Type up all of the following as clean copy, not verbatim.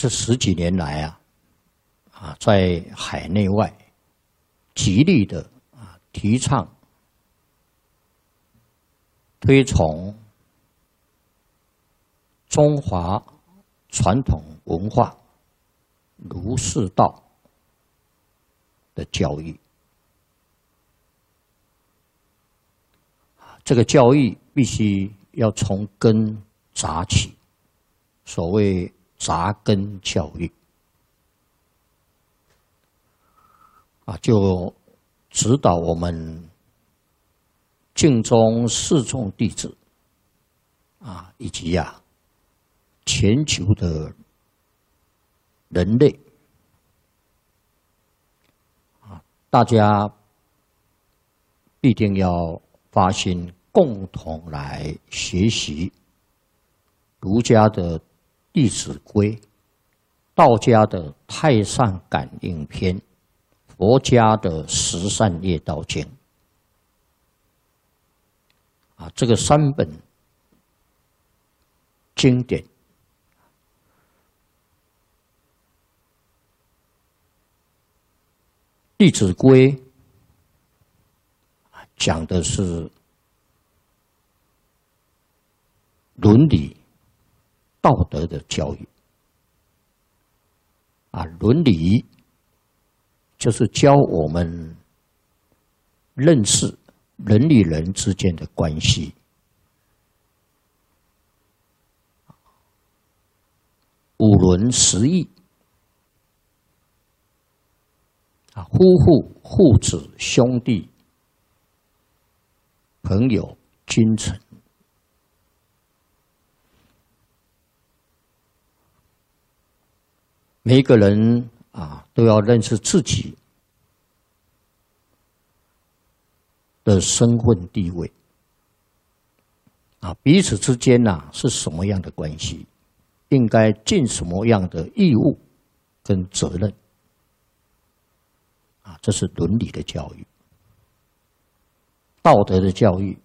这10几年来在海内外极力的提倡、推崇中华传统文化儒释道的教育。这个教育必须要从根扎起，所谓扎根教育就指导我们敬宗四众弟子以及全球的人类大家必定要发心，共同来学习儒家的《弟子规》，道家的《太上感应篇》，佛家的《十善业道经》这个3本经典，《弟子规》讲的是伦理道德的教育伦理就是教我们认识人与人之间的关系，五伦十义夫妇、父子、兄弟、朋友、君臣，每一个人都要认识自己的身份地位彼此之间是什么样的关系，应该尽什么样的义务跟责任这是伦理的教育，道德的教育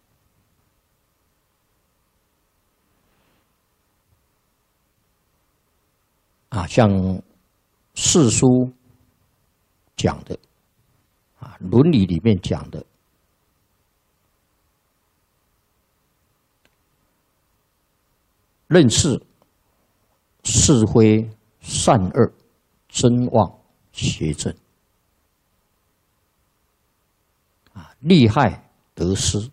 像四书讲的伦理里面讲的认识是非善恶真妄邪正利害得失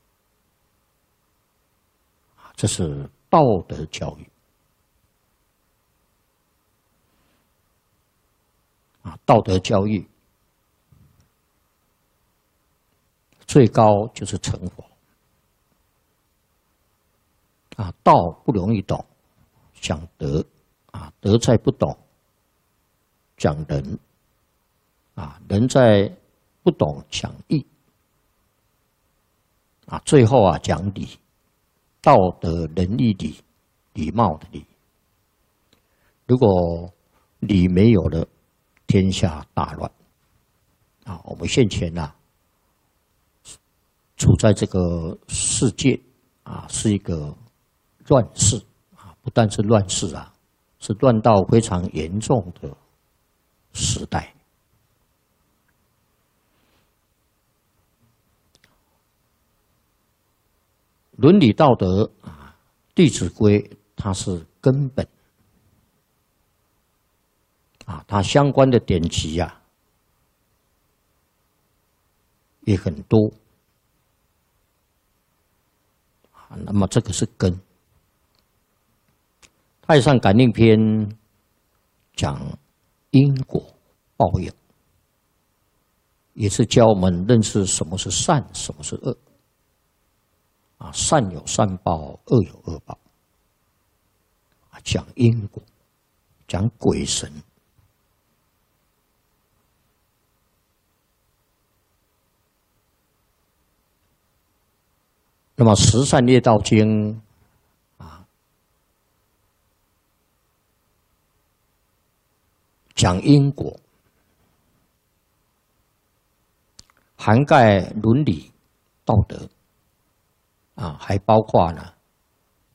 这是道德教育道德教育最高就是成佛道不容易懂，讲德德在不懂，讲仁仁在不懂，讲义最后讲礼，道德仁义礼，礼貌的礼。如果礼没有了，天下大乱我们现前处在这个世界是一个乱世不但是乱世是乱到非常严重的时代。伦理道德弟子规它是根本它相关的典籍也很多那么这个是根。太上感应篇讲因果报应，也是教我们认识什么是善，什么是恶善有善报，恶有恶报讲因果，讲鬼神那么《十善业道经》讲因果，涵盖伦理道德还包括